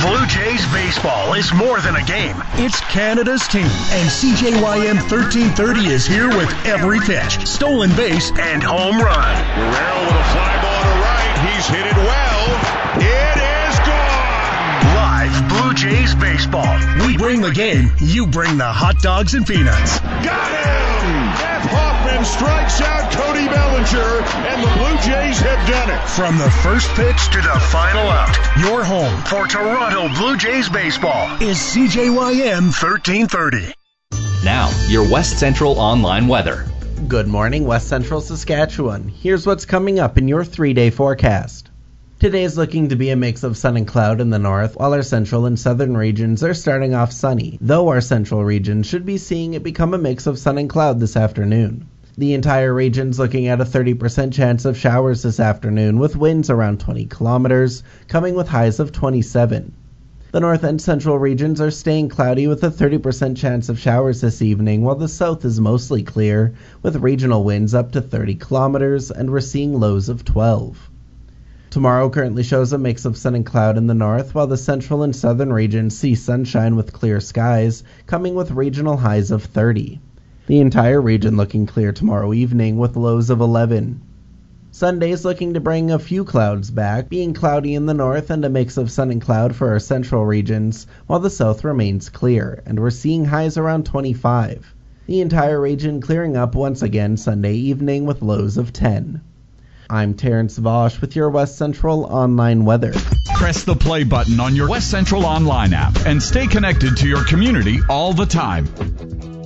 Blue Jays baseball is more than a game. It's Canada's team, and CJYM 1330 is here with every pitch, stolen base, and home run. Guerrero with a fly ball to right. He's hit it well. It is gone. Live Blue Jays baseball. We bring the game. You bring the hot dogs and peanuts. Got him! Jeff Hoffman strikes out Cody Bellinger, and the Blue Jays have done it. From the first pitch to the final out, your home for Toronto Blue Jays baseball is CJYM 1330. Now, your West Central Online weather. Good morning, West Central Saskatchewan. Here's what's coming up in your 3-day forecast. Today is looking to be a mix of sun and cloud in the north, while our central and southern regions are starting off sunny, though our central region should be seeing it become a mix of sun and cloud this afternoon. The entire region's looking at a 30% chance of showers this afternoon, with winds around 20 kilometers, coming with highs of 27. The north and central regions are staying cloudy with a 30% chance of showers this evening, while the south is mostly clear, with regional winds up to 30 kilometers, and we're seeing lows of 12. Tomorrow currently shows a mix of sun and cloud in the north, while the central and southern regions see sunshine with clear skies, coming with regional highs of 30. The entire region looking clear tomorrow evening with lows of 11. Sunday's looking to bring a few clouds back, being cloudy in the north and a mix of sun and cloud for our central regions, while the south remains clear, and we're seeing highs around 25. The entire region clearing up once again Sunday evening with lows of 10. I'm Terrence Vosch with your West Central Online weather. Press the play button on your West Central Online app and stay connected to your community all the time.